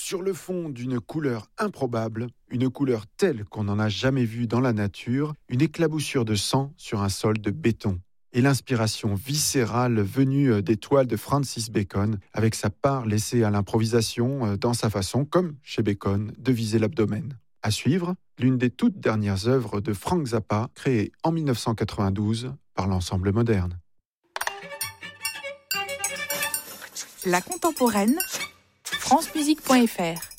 Sur le fond d'une couleur improbable, une couleur telle qu'on n'en a jamais vue dans la nature, une éclaboussure de sang sur un sol de béton. Et l'inspiration viscérale venue des toiles de Francis Bacon, avec sa part laissée à l'improvisation dans sa façon, comme chez Bacon, de viser l'abdomen. À suivre, l'une des toutes dernières œuvres de Frank Zappa, créée en 1992 par l'Ensemble Moderne. La contemporaine, francemusique.fr